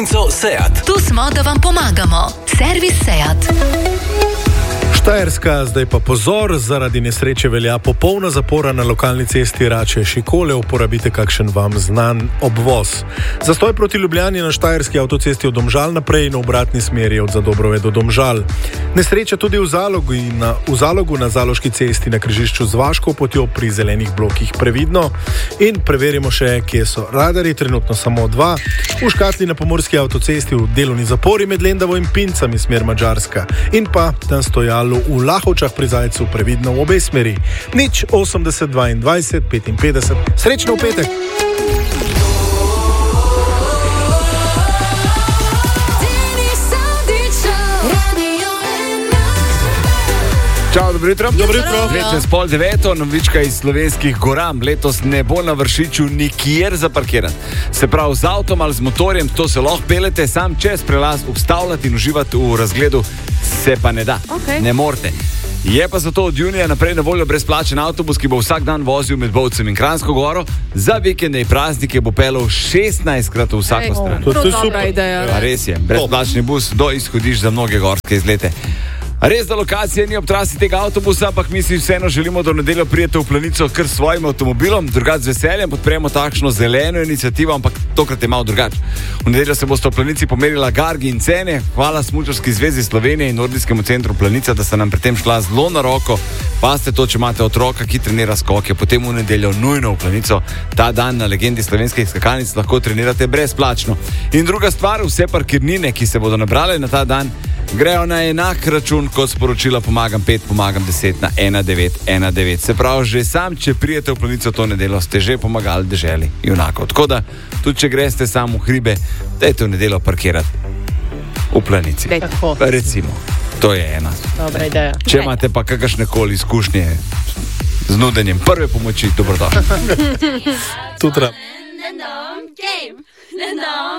Seat. Tu smo, da vam pomagamo. Servis Seat. Štajerska, zdaj pa pozor, zaradi nesreče velja popolna zapora na lokalni cesti Rače-Šikole, uporabite kakšen vam znan obvoz. Zastoj proti Ljubljani na štajerski avtocesti od Domžal naprej in v obratni smeri od Zadobrove do Domžal. Nesreča tudi v Zalogu na Zaloški cesti na križišču z Vaško potjo pri zelenih blokih previdno. In preverimo še, kje so radarji, trenutno samo 2. V Škatli na pomorski avtocesti v delovni zapori med Lendavo in Pincami smer Madžarska. In pa tam stojalo v Lahovčah pri Zajcu previdno v obe smeri. 080 22 55. Srečno v petek! Čau, dobro jutro. Dobro jutro. Čez 8:30, novička iz slovenskih goram. Letos ne bo na Vršiču nikjer zaparkirati. Se pravi, z avtom ali z motorjem, to se lahko pelete, sam čez prelaz ustavljati in uživati v razgledu se pa ne da. Okay. Ne morete. Je pa zato od junija naprej na voljo brezplačen avtobus, ki bo vsak dan vozil med Bovcem in Kranjsko goro. Za vikende in praznike bo pelal 16-krat v vsako stran. To je super ideja. Res je, brezplačni bus do izhodišč za mnoge gorske izlete. Res, da lokacija ni ob trasi tega avtobusa, ampak mi si vseeno želimo, da v nedeljo prijete v Planico kar s svojim avtomobilom. Drugače z veseljem podpremo takšno zeleno inicijativo, ampak tokrat je malo drugače. V nedeljo se boste v Planici pomerila Gargi in Cene. Hvala Smučarski zvezi Slovenije in Nordijskemu centru Planica, da ste nam pri tem šla zelo na roko. Pazite to, če imate otroka, ki trenira skoke, potem v nedeljo nujno v Planico. Ta dan na legendi slovenskih skakalnic lahko trenirate brezplačno. In druga stvar, vse parkirnine, ki se bodo nabrale na ta dan, grejo na enak račun kot sporočila Pomagam 5, Pomagam 10 na 1919. Se pravi, že sam, če prijete v Planico to nedeljo, ste že pomagali deželi junakov. Tako da, tudi če greste sam v hribe, dajte v nedeljo parkirati v Planici. Recimo, to je ena. Dobra ideja. Če imate pa kakršnekoli izkušnje z nudenjem prve pomoči, dobrodošli. Tutra.